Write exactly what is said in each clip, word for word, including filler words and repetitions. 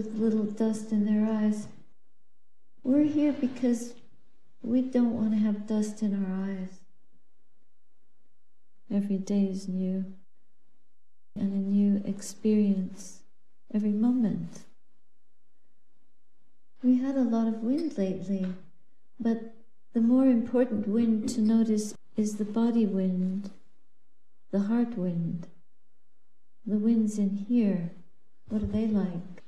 with little dust in their eyes. We're here because we don't want to have dust in our eyes. Every day is new, and a new experience every moment. We had a lot of wind lately, but the more important wind to notice is the body wind, the heart wind. The winds in here, what are they like?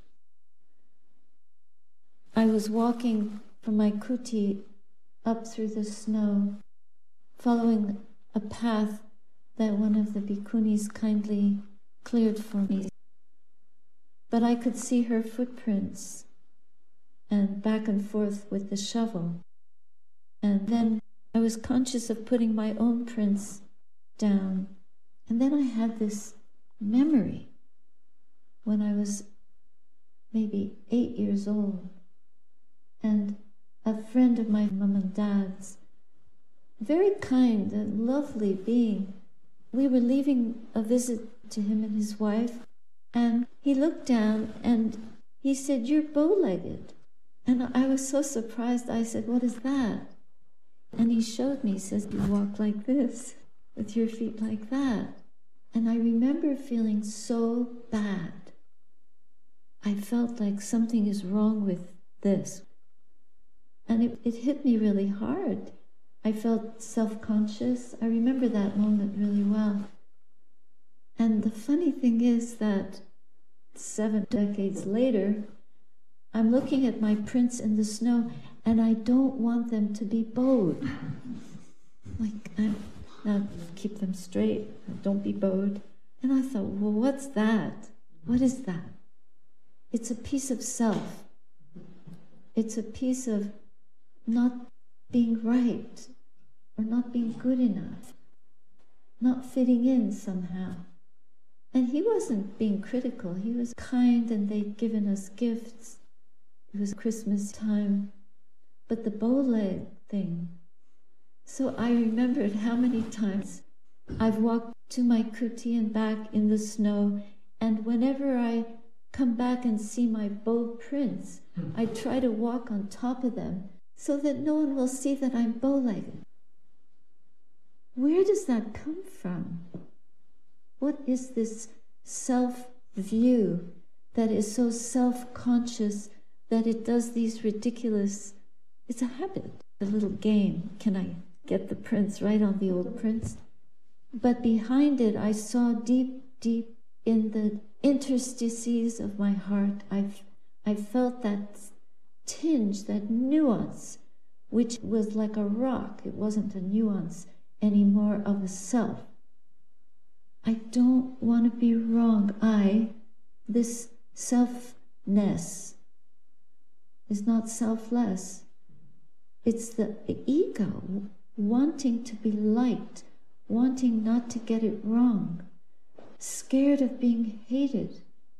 I was walking from my kuti up through the snow, following a path that one of the bhikkhunis kindly cleared for me. But I could see her footprints, and back and forth with the shovel. And then I was conscious of putting my own prints down. And then I had this memory when I was maybe eight years old. And a friend of my mom and dad's, very kind and lovely being, we were leaving a visit to him and his wife, and he looked down and he said, "You're bow-legged." And I was so surprised. I said, "What is that?" And he showed me, he says, "You walk like this, with your feet like that." And I remember feeling so bad. I felt like something is wrong with this. And it, it hit me really hard. I felt self-conscious. I remember that moment really well. And the funny thing is that seven decades later, I'm looking at my prints in the snow, and I don't want them to be bowed. Like, I'm, now keep them straight, don't be bowed. And I thought, well, what's that? What is that? It's a piece of self. It's a piece of not being right, or not being good enough, not fitting in somehow. And he wasn't being critical. He was kind, and they'd given us gifts. It was Christmas time. But the bow leg thing. So I remembered how many times I've walked to my kuti and back in the snow, and whenever I come back and see my bow prints, I try to walk on top of them so that no one will see that I'm bow-legged. Where does that come from? What is this self-view that is so self-conscious that it does these ridiculous, it's a habit, a little game. Can I get the prints right on the old prints? But behind it, I saw deep, deep in the interstices of my heart, I've, I felt that tinge, that nuance, which was like a rock. It wasn't a nuance anymore of a self. I don't want to be wrong. I, this selfness, is not selfless. It's the ego wanting to be liked, wanting not to get it wrong, scared of being hated,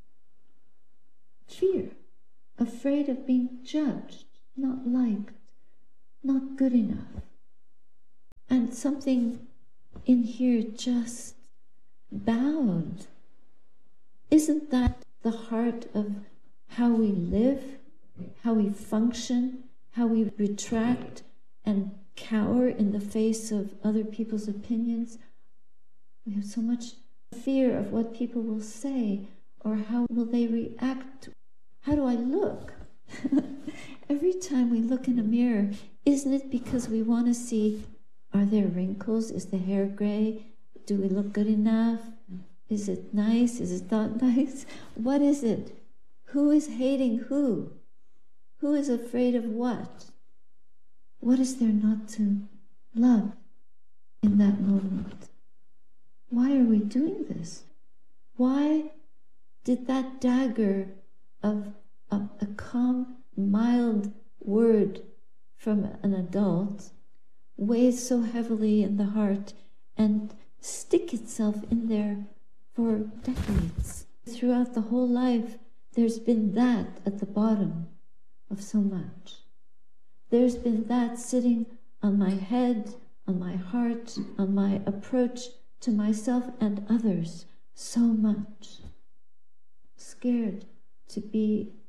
fear, afraid of being judged, not liked, not good enough. And something in here just bowed. Isn't that the heart of how we live, how we function, how we retract and cower in the face of other people's opinions? We have so much fear of what people will say, or how will they react. How do I look? Every time we look in a mirror, isn't it because we want to see, are there wrinkles? Is the hair gray? Do we look good enough? Is it nice? Is it not nice? What is it? Who is hating who? Who is afraid of what? What is there not to love in that moment? Why are we doing this? Why did that dagger of a, a calm, mild word from an adult weigh so heavily in the heart and stick itself in there for decades? Throughout the whole life, there's been that at the bottom of so much. There's been that sitting on my head, on my heart, on my approach to myself and others so much. Scared to be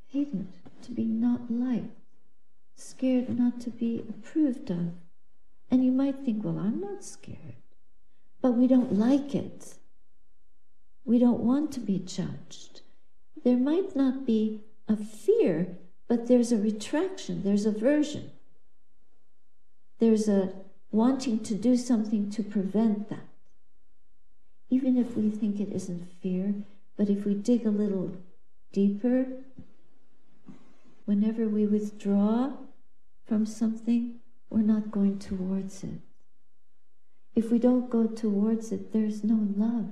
hated to be not liked, scared not to be approved of. And you might think, well, I'm not scared. But we don't like it. We don't want to be judged. There might not be a fear, but there's a retraction, there's aversion. There's a wanting to do something to prevent that. Even if we think it isn't fear, but if we dig a little deeper, whenever we withdraw from something, we're not going towards it. If we don't go towards it, there's no love.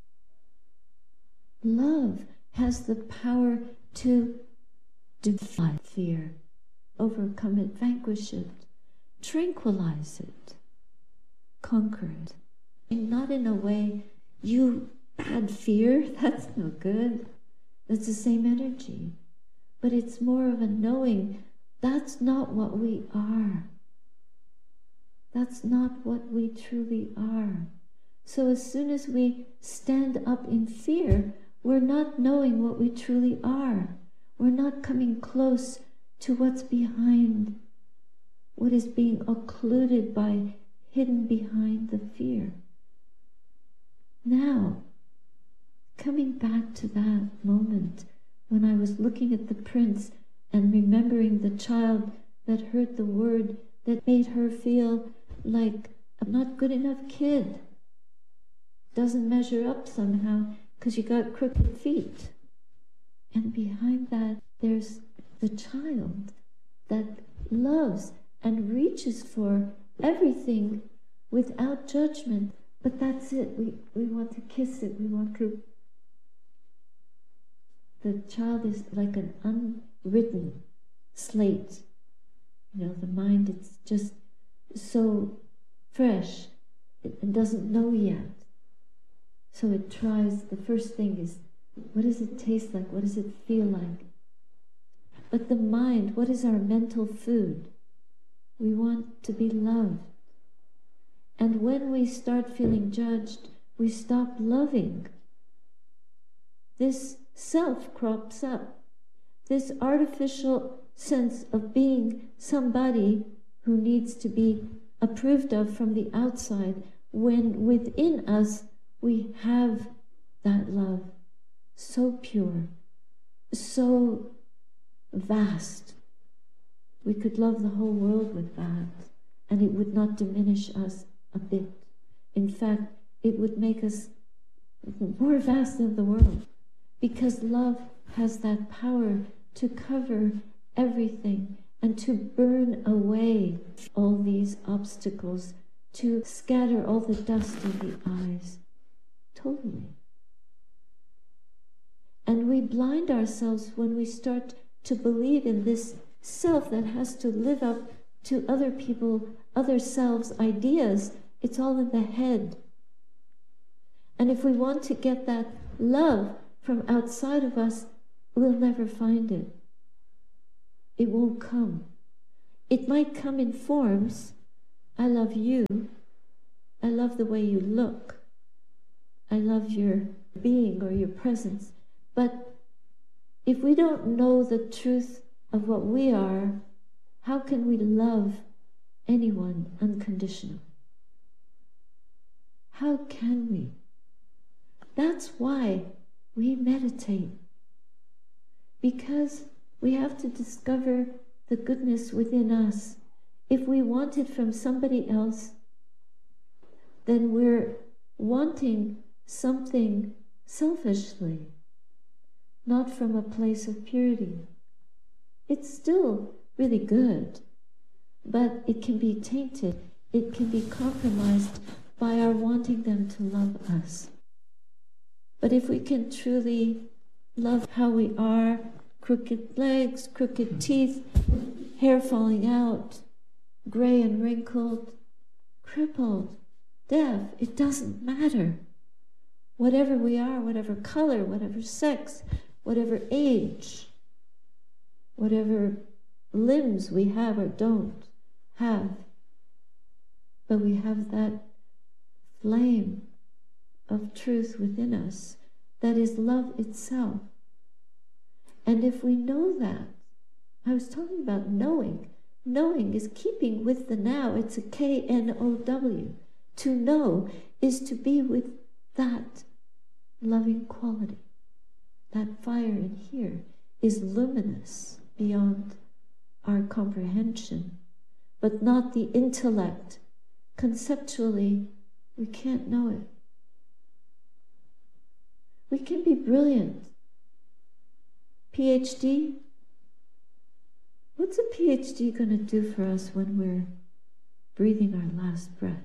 Love has the power to defy fear, overcome it, vanquish it, tranquilize it, conquer it. And not in a way, you had fear, that's no good. That's the same energy. But it's more of a knowing that's not what we are. That's not what we truly are. So as soon as we stand up in fear, we're not knowing what we truly are. We're not coming close to what's behind, what is being occluded by, hidden behind the fear. Now, coming back to that moment when I was looking at the prince and remembering the child that heard the word that made her feel like I'm not good enough kid. Doesn't measure up somehow because you got crooked feet. And behind that, there's the child that loves and reaches for everything without judgment. But that's it. We, we want to kiss it. We want to... The child is like an unwritten slate. You know, the mind, it's just so fresh. It, it doesn't know yet. So it tries, the first thing is, what does it taste like? What does it feel like? But the mind, what is our mental food? We want to be loved. And when we start feeling judged, we stop loving. This self crops up. This artificial sense of being somebody who needs to be approved of from the outside, when within us we have that love so pure, so vast. We could love the whole world with that, and it would not diminish us a bit. In fact, it would make us more vast than the world, because love has that power to cover everything and to burn away all these obstacles, to scatter all the dust in the eyes. Totally. And we blind ourselves when we start to believe in this self that has to live up to other people, other selves' ideas. It's all in the head. And if we want to get that love from outside of us, we'll never find it. It won't come. It might come in forms. I love you. I love the way you look. I love your being or your presence. But if we don't know the truth of what we are, how can we love anyone unconditionally? How can we? That's why we meditate. Because we have to discover the goodness within us. If we want it from somebody else, then we're wanting something selfishly, not from a place of purity. It's still really good, but it can be tainted. It can be compromised by our wanting them to love us. But if we can truly love how we are, crooked legs, crooked teeth, hair falling out, gray and wrinkled, crippled, deaf, it doesn't matter. Whatever we are, whatever color, whatever sex, whatever age, whatever limbs we have or don't have, but we have that flame of truth within us that is love itself. And if we know that, I was talking about knowing. Knowing is keeping with the now. It's a K N O W. To know is to be with that loving quality. That fire in here is luminous beyond our comprehension, but not the intellect. Conceptually, we can't know it. We can be brilliant. P H D? What's a P H D going to do for us when we're breathing our last breath?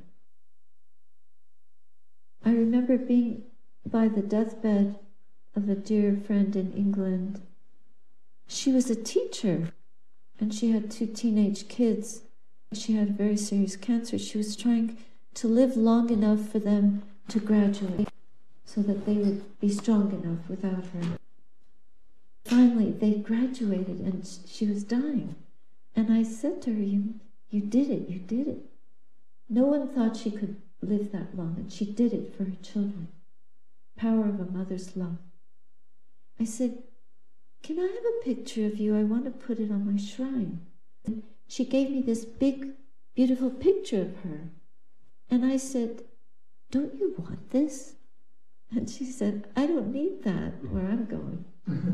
I remember being by the deathbed of a dear friend in England. She was a teacher, and she had two teenage kids. She had very serious cancer. She was trying to live long enough for them to graduate so that they would be strong enough without her. Finally, they graduated and she was dying. And I said to her, you, you did it, you did it. No one thought she could live that long, and she did it for her children. Power of a mother's love. I said, can I have a picture of you? I want to put it on my shrine. And she gave me this big, beautiful picture of her. And I said, don't you want this? And she said, I don't need that where I'm going.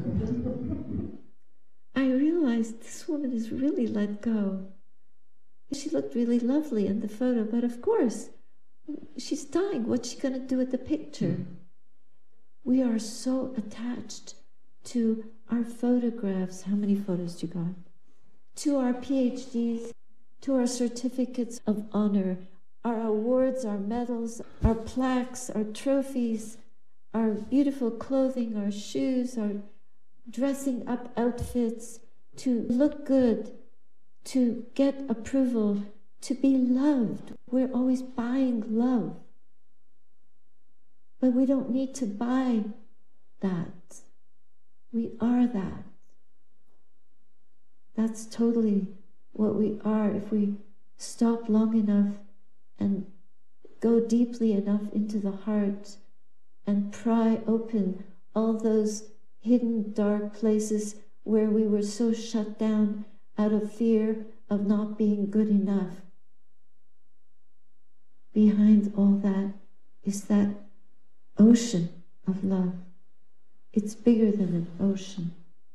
I realized this woman has really let go. She looked really lovely in the photo, but of course, she's dying. What's she going to do with the picture? We are so attached to our photographs. How many photos do you got? To our P H Ds, to our certificates of honor, our awards, our medals, our plaques, our trophies, our beautiful clothing, our shoes, our dressing up outfits, to look good, to get approval, to be loved. We're always buying love. But we don't need to buy that. We are that. That's totally what we are if we stop long enough and go deeply enough into the heart and pry open all those hidden dark places where we were so shut down out of fear of not being good enough. Behind all that is that ocean of love. It's bigger than an ocean.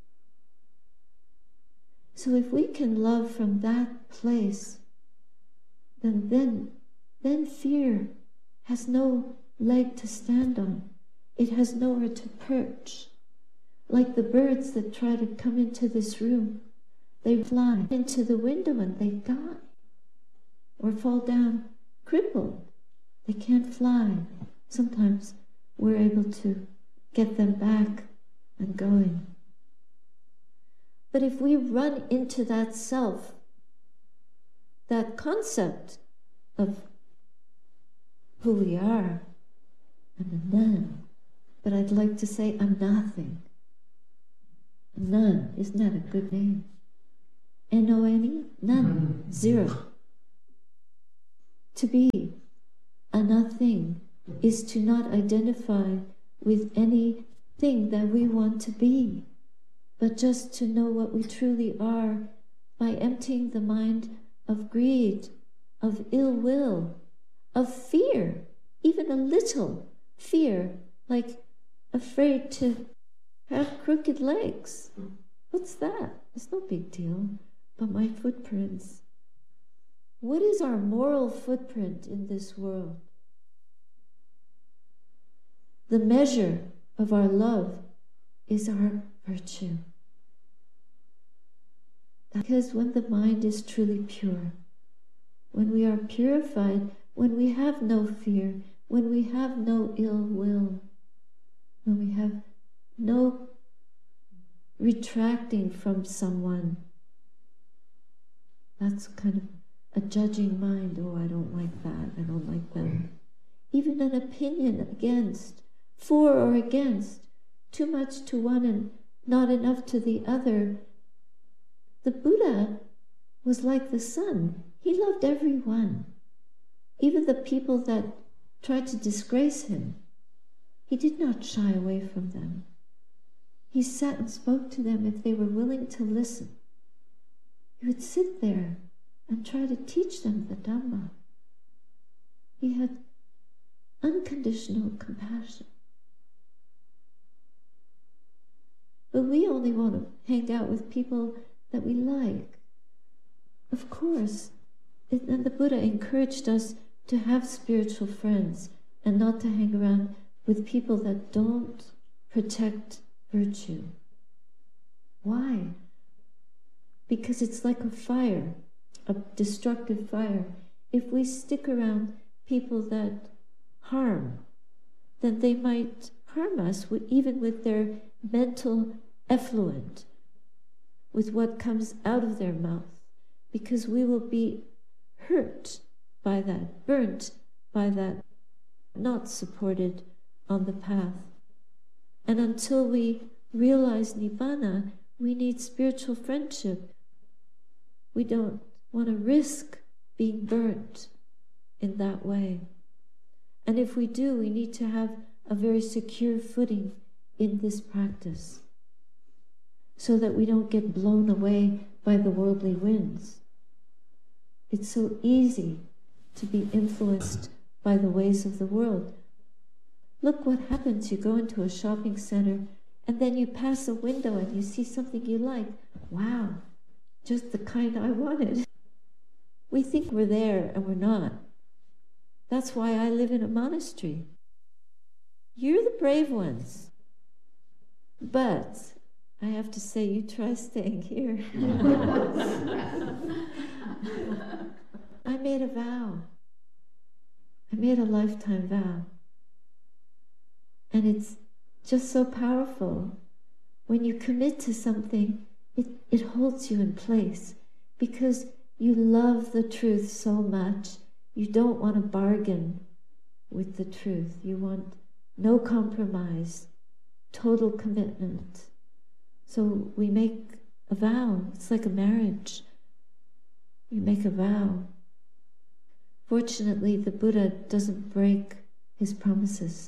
So if we can love from that place, then then, then fear has no leg to stand on. It has nowhere to perch. Like the birds that try to come into this room, they fly into the window and they die or fall down crippled. They can't fly. Sometimes we're able to get them back and going. But if we run into that self, that concept of who we are, I'm a none, but I'd like to say I'm nothing. None, isn't that a good name? N O N E? None, zero. To be a nothing is to not identify with anything that we want to be, but just to know what we truly are by emptying the mind of greed, of ill will, of fear, even a little fear, like afraid to have crooked legs. What's that? It's no big deal, but my footprints. What is our moral footprint in this world? The measure of our love is our virtue. Because when the mind is truly pure, when we are purified, when we have no fear, when we have no ill will, when we have no retracting from someone, that's kind of a judging mind. Oh, I don't like that, I don't like them. Even an opinion against, for or against, too much to one and not enough to the other. The Buddha was like the sun. He loved everyone, even the people that tried to disgrace him. He did not shy away from them. he sat and spoke to them if they were willing to listen. He would sit there and try to teach them the Dhamma. He had unconditional compassion. But we only want to hang out with people that we like. Of course, it, and the Buddha encouraged us to have spiritual friends and not to hang around with people that don't protect virtue. Why? Because it's like a fire, a destructive fire. If we stick around people that harm, then they might harm us even with their mental effluent, with what comes out of their mouth, because we will be hurt by that, burnt by that, not supported on the path. And until we realize Nibbana, we need spiritual friendship. We don't want to risk being burnt in that way. And if we do, we need to have a very secure footing in this practice, so that we don't get blown away by the worldly winds. It's so easy to be influenced by the ways of the world. Look what happens. You go into a shopping center and then you pass a window and you see something you like. Wow, just the kind I wanted. We think we're there and we're not. That's why I live in a monastery. You're the brave ones. But I have to say, you try staying here. I made a vow. I made a lifetime vow. And it's just so powerful. When you commit to something, it, it holds you in place because you love the truth so much. You don't want to bargain with the truth. You want no compromise, total commitment. So we make a vow. It's like a marriage. You make a vow. Fortunately, the Buddha doesn't break his promises,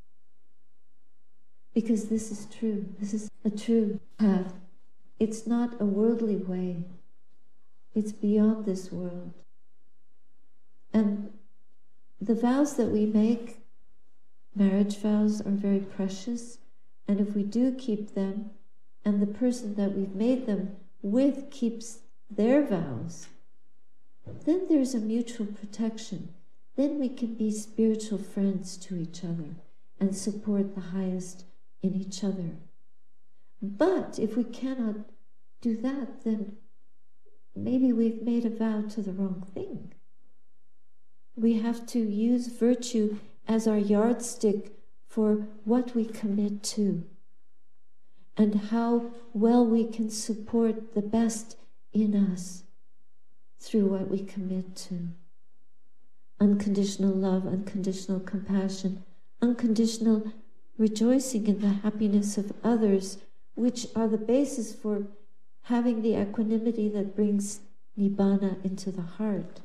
because this is true. This is a true path. It's not a worldly way. It's beyond this world. And the vows that we make, marriage vows, are very precious. And if we do keep them, and the person that we've made them with keeps their vows, then there's a mutual protection. Then we can be spiritual friends to each other and support the highest in each other. But if we cannot do that, then maybe we've made a vow to the wrong thing. We have to use virtue as our yardstick for what we commit to and how well we can support the best in us through what we commit to. Unconditional love, unconditional compassion, unconditional rejoicing in the happiness of others, which are the basis for having the equanimity that brings Nibbana into the heart.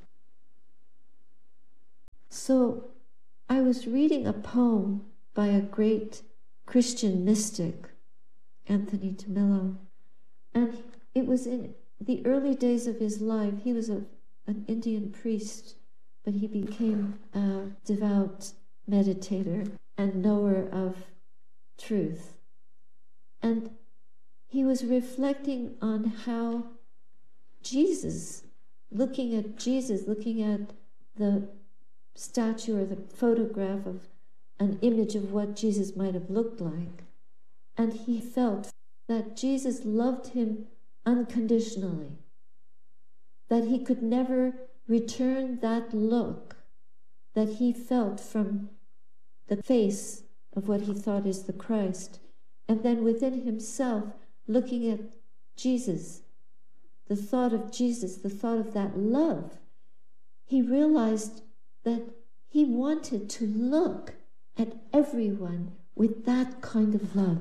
So I was reading a poem by a great Christian mystic, Anthony DeMello, and it was in the early days of his life. He was a, an Indian priest, but he became a devout meditator and knower of truth. And he was reflecting on how Jesus, looking at Jesus, looking at the statue or the photograph of an image of what Jesus might have looked like, and he felt that Jesus loved him unconditionally, that he could never return that look that he felt from the face of what he thought is the Christ. And then within himself, looking at Jesus, the thought of Jesus, the thought of that love, he realized that he wanted to look at everyone with that kind of love.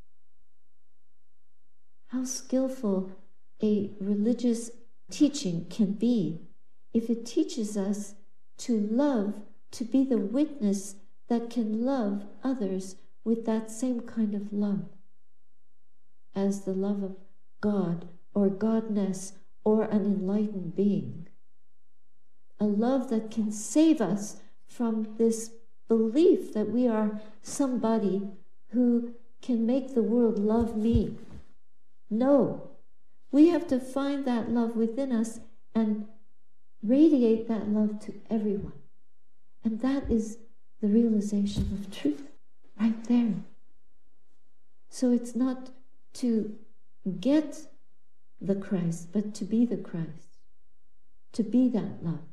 How skillful a religious teaching can be if it teaches us to love, to be the witness that can love others with that same kind of love. as the love of God or Godness or an enlightened being. A love that can save us from this belief that we are somebody who can make the world love me. No, we have to find that love within us and radiate that love to everyone. And that is the realization of truth right there. So it's not to get the Christ, but to be the Christ, to be that love.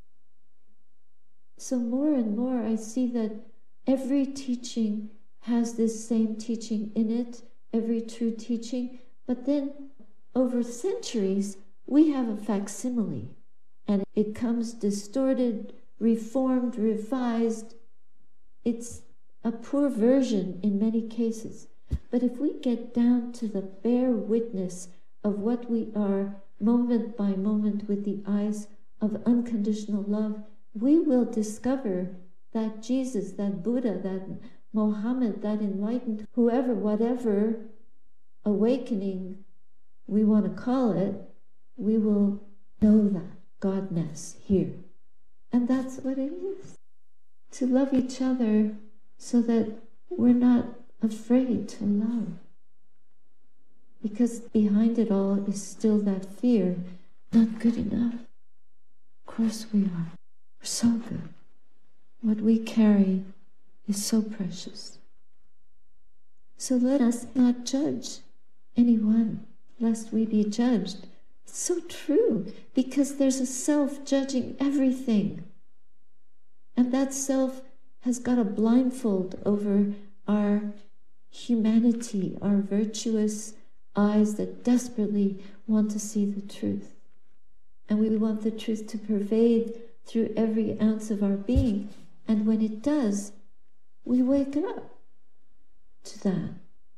So more and more I see that every teaching has this same teaching in it, every true teaching, but then over centuries we have a facsimile, and it comes distorted, reformed, revised. It's a poor version in many cases. But if we get down to the bare witness of what we are moment by moment with the eyes of unconditional love, we will discover that Jesus, that Buddha, that Mohammed, that enlightened, whoever, whatever awakening we want to call it, we will know that Godness here. And that's what it is. To love each other so that we're not afraid to love. Because behind it all is still that fear, not good enough. Of course we are. We're so good. What we carry is so precious. So let us not judge anyone, lest we be judged. It's so true, because there's a self judging everything. And that self has got a blindfold over our humanity, our virtuous eyes that desperately want to see the truth. And we want the truth to pervade through every ounce of our being. And when it does, we wake up to that.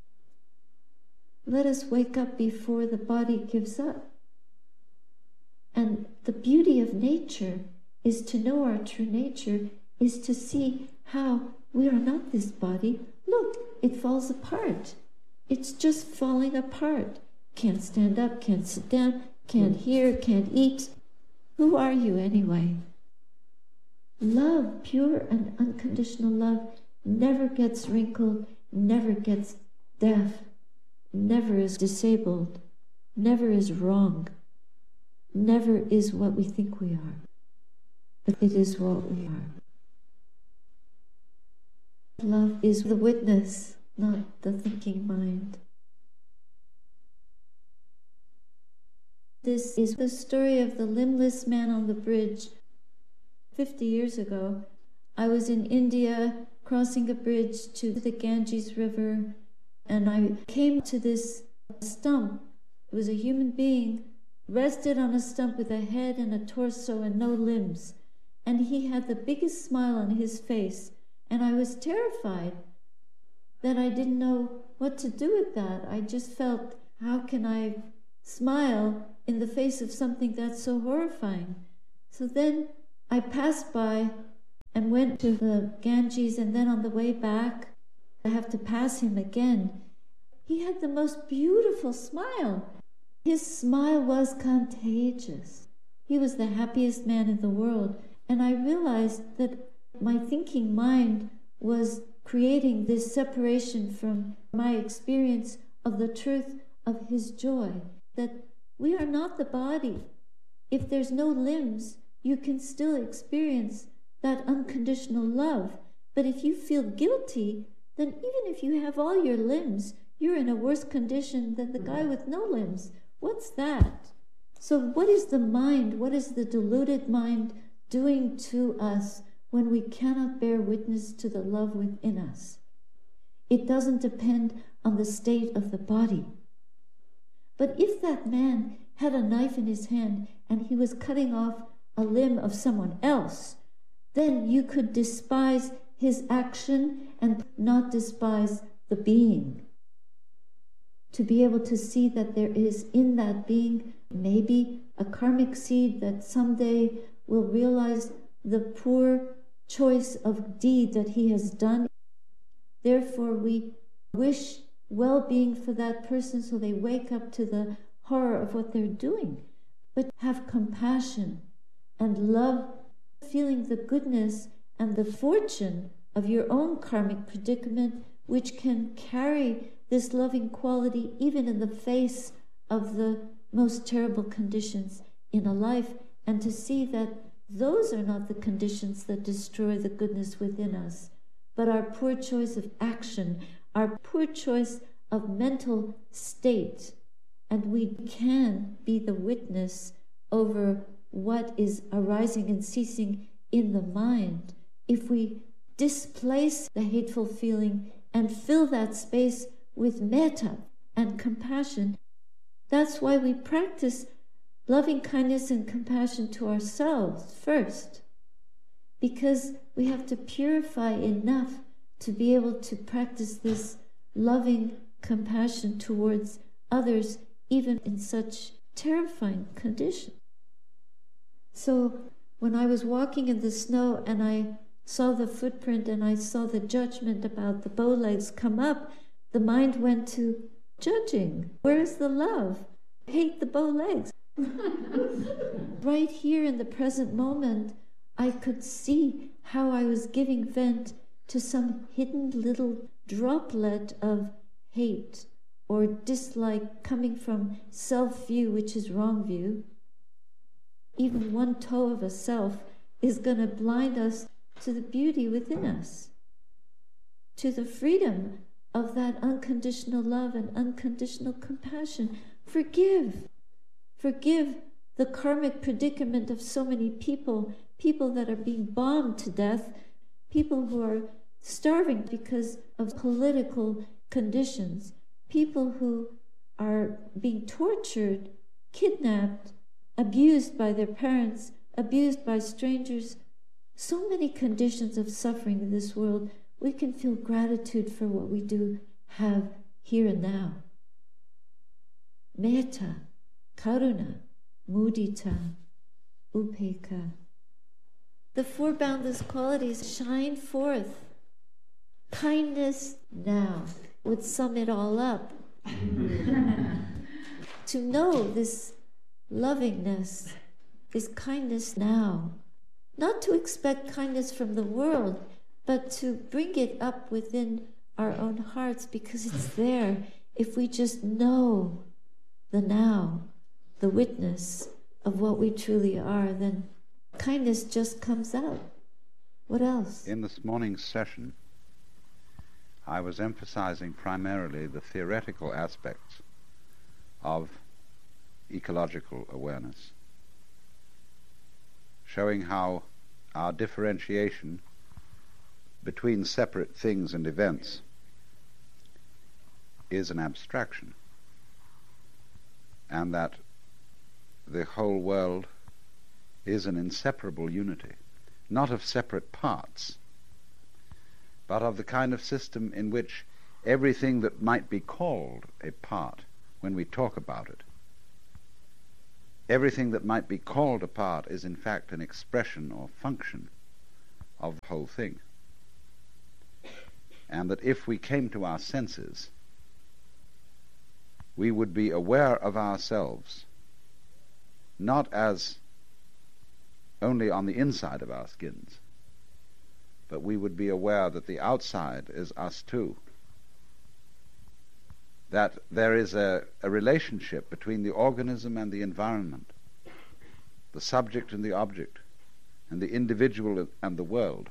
Let us wake up before the body gives up. And the beauty of nature is to know our true nature, is to see how we are not this body. Look, it falls apart. It's just falling apart. Can't stand up, can't sit down, can't hear, can't eat. Who are you anyway? Love, pure and unconditional love, never gets wrinkled, never gets deaf, never is disabled, never is wrong, never is what we think we are, but it is what we are. Love is the witness, not the thinking mind. This is the story of the limbless man on the bridge. Fifty years ago, I was in India crossing a bridge to the Ganges River, and I came to this stump. It was a human being rested on a stump with a head and a torso and no limbs. And he had the biggest smile on his face. And I was terrified that I didn't know what to do with that. I just felt, how can I smile in the face of something that's so horrifying? So then I passed by and went to the Ganges, and then on the way back, I have to pass him again. He had the most beautiful smile. His smile was contagious. He was the happiest man in the world. And I realized that my thinking mind was creating this separation from my experience of the truth of his joy, that we are not the body. If there's no limbs, you can still experience that unconditional love. But if you feel guilty, then even if you have all your limbs, you're in a worse condition than the guy with no limbs. What's that? So what is the mind, what is the deluded mind doing to us when we cannot bear witness to the love within us? It doesn't depend on the state of the body. But if that man had a knife in his hand and he was cutting off a limb of someone else, then you could despise his action and not despise the being. To be able to see that there is in that being maybe a karmic seed that someday will realize the poor choice of deed that he has done. Therefore, we wish well-being for that person so they wake up to the horror of what they're doing. But have compassion and love, feeling the goodness and the fortune of your own karmic predicament, which can carry this loving quality even in the face of the most terrible conditions in a life, and to see that those are not the conditions that destroy the goodness within us, but our poor choice of action, our poor choice of mental state. And we can be the witness over what is arising and ceasing in the mind if we displace the hateful feeling and fill that space with metta and compassion. That's why we practice loving kindness and compassion to ourselves first, because we have to purify enough to be able to practice this loving compassion towards others, even in such terrifying conditions. So when I was walking in the snow and I saw the footprint and I saw the judgment about the bow legs come up, the mind went to judging. Where's the love? Hate the bow legs. Right here in the present moment, I could see how I was giving vent to some hidden little droplet of hate or dislike coming from self-view, which is wrong view. Even one toe of a self is going to blind us to the beauty within us, to the freedom of that unconditional love and unconditional compassion. Forgive. Forgive the karmic predicament of so many people, people that are being bombed to death, people who are starving because of political conditions, people who are being tortured, kidnapped, abused by their parents, abused by strangers. So many conditions of suffering in this world. We can feel gratitude for what we do have here and now. Metta, karuna, mudita, upekkha. The four boundless qualities shine forth. Kindness now would sum it all up. To know this lovingness, this kindness now. Not to expect kindness from the world, but to bring it up within our own hearts, because it's there. If we just know the now, the witness of what we truly are, then kindness just comes out. What else? In this morning's session, I was emphasizing primarily the theoretical aspects of ecological awareness, showing how our differentiation between separate things and events is an abstraction, and that the whole world is an inseparable unity, not of separate parts, but of the kind of system in which everything that might be called a part when we talk about it, everything that might be called a part is in fact an expression or function of the whole thing. And that if we came to our senses, we would be aware of ourselves, not as only on the inside of our skins, but we would be aware that the outside is us too, that there is a, a relationship between the organism and the environment, the subject and the object, and the individual and the world,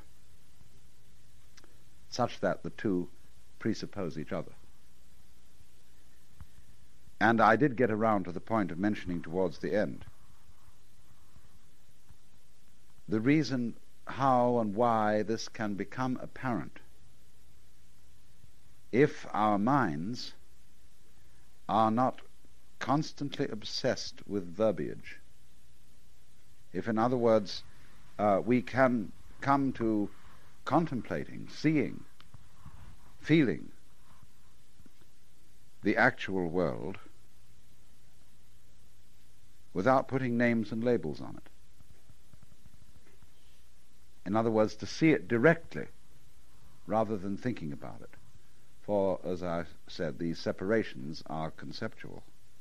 such that the two presuppose each other. And I did get around to the point of mentioning towards the end the reason how and why this can become apparent if our minds are not constantly obsessed with verbiage. If, in other words, uh, we can come to contemplating, seeing, feeling the actual world without putting names and labels on it. In other words, to see it directly rather than thinking about it. for, as I said, these separations are conceptual.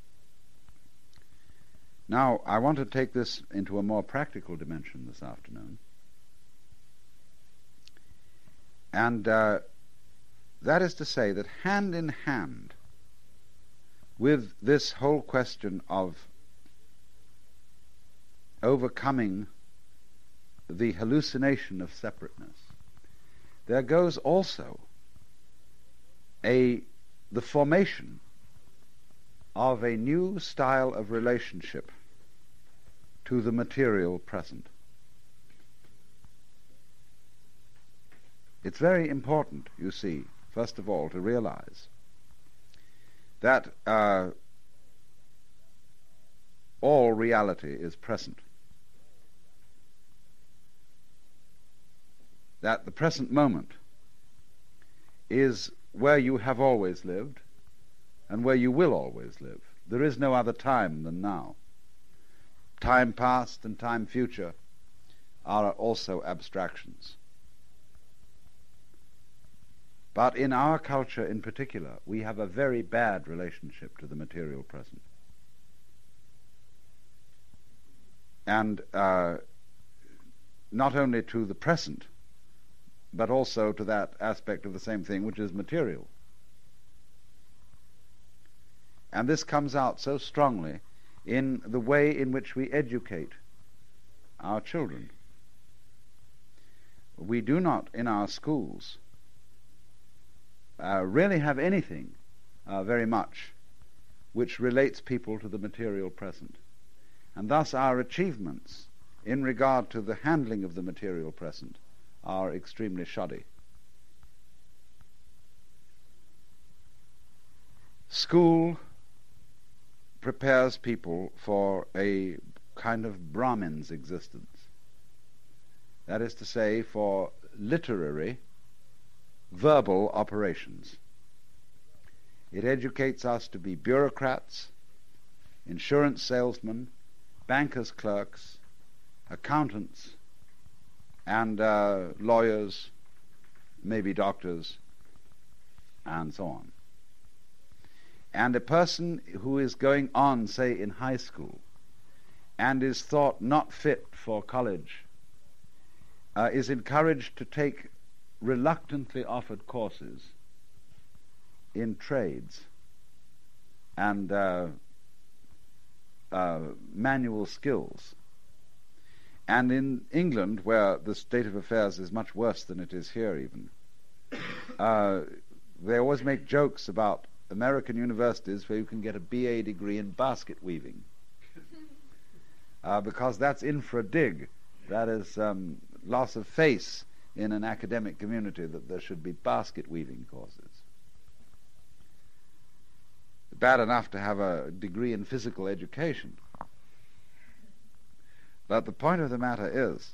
Now, I want to take this into a more practical dimension this afternoon. And uh, that is to say that hand in hand with this whole question of overcoming the hallucination of separateness, there goes also a the formation of a new style of relationship to the material present. It's very important, you see, first of all, to realize that uh, all reality is present. That the present moment is where you have always lived and where you will always live. There is no other time than now. Time past and time future are also abstractions. But in our culture in particular, we have a very bad relationship to the material present. And uh, not only to the present, but also to that aspect of the same thing which is material. And this comes out so strongly in the way in which we educate our children. We do not, in our schools, uh, really have anything uh, very much which relates people to the material present. And thus our achievements in regard to the handling of the material present are extremely shoddy. School prepares people for a kind of Brahmin's existence. That is to say, for literary, verbal operations. It educates us to be bureaucrats, insurance salesmen, bankers' clerks, accountants, and uh, lawyers, maybe doctors, and so on. And a person who is going on, say, in high school, and is thought not fit for college, uh, is encouraged to take reluctantly offered courses in trades and uh, uh, manual skills. And in England, where the state of affairs is much worse than it is here even, uh, they always make jokes about American universities where you can get a B A degree in basket weaving. Uh, because that's in for a dig. That is um, loss of face in an academic community that there should be basket weaving courses. Bad enough to have a degree in physical education. But the point of the matter is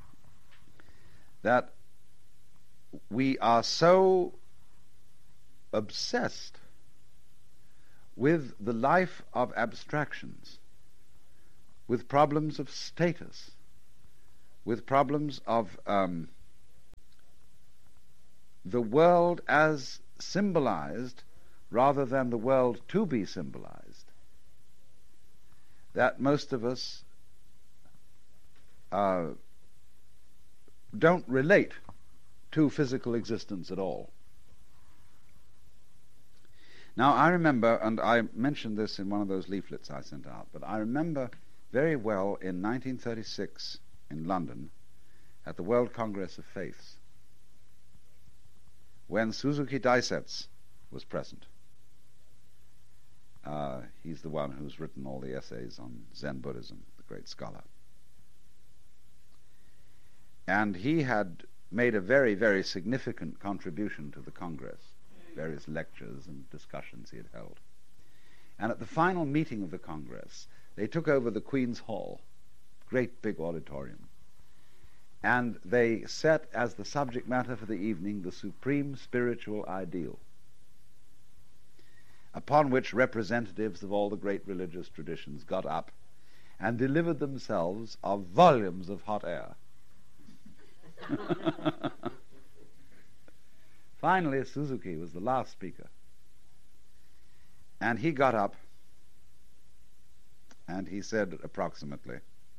that we are so obsessed with the life of abstractions, with problems of status, with problems of um, the world as symbolized rather than the world to be symbolized, that most of us uh, don't relate to physical existence at all. Now, I remember, and I mentioned this in one of those leaflets I sent out, but I remember very well in nineteen thirty-six in London at the World Congress of Faiths when Suzuki Daisetsu was present. Uh, he's the one who's written all the essays on Zen Buddhism, the great scholar. And he had made a very, very significant contribution to the Congress, various lectures and discussions he had held. And at the final meeting of the Congress, they took over the Queen's Hall, great big auditorium, and they set as the subject matter for the evening the supreme spiritual ideal, upon which representatives of all the great religious traditions got up and delivered themselves of volumes of hot air. Finally, Suzuki was the last speaker. And he got up and he said approximately,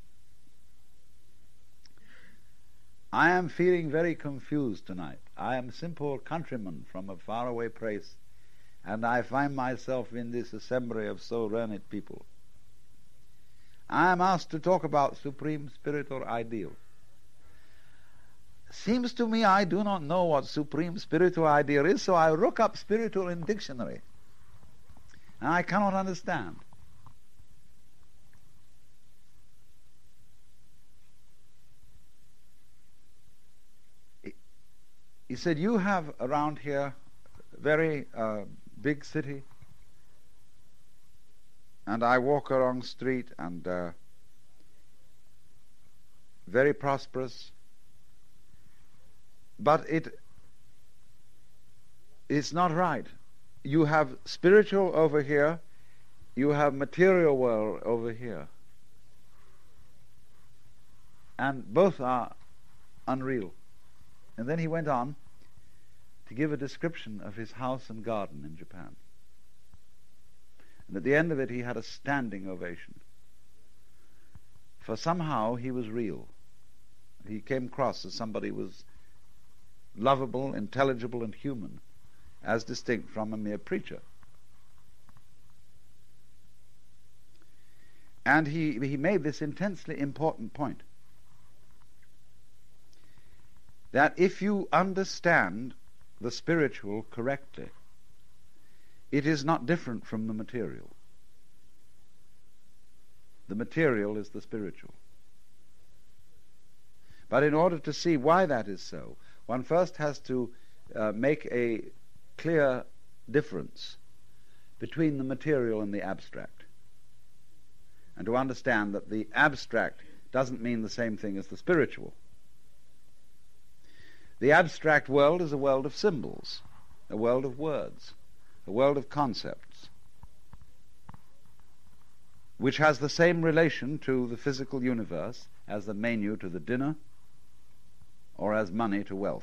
I am feeling very confused tonight. I am a simple countryman from a faraway place, and I find myself in this assembly of so learned people. I am asked to talk about supreme spirit or ideal. Seems to me I do not know what supreme spiritual ideal is, so I look up spiritual in dictionary. And I cannot understand. He said, you have around here a very uh, big city, and I walk along street and uh, very prosperous, but it is not right. You have spiritual over here, you have material world over here, and both are unreal. And then he went on to give a description of his house and garden in Japan. And at the end of it he had a standing ovation. For somehow he was real. He came across as somebody who was lovable, intelligible, and human, as distinct from a mere preacher. And he, he made this intensely important point, that if you understand the spiritual correctly, it is not different from the material. The material is the spiritual. But in order to see why that is so, one first has to uh, make a clear difference between the material and the abstract, and to understand that the abstract doesn't mean the same thing as the spiritual. The abstract world is a world of symbols, a world of words, a world of concepts, which has the same relation to the physical universe as the menu to the dinner or as money to wealth.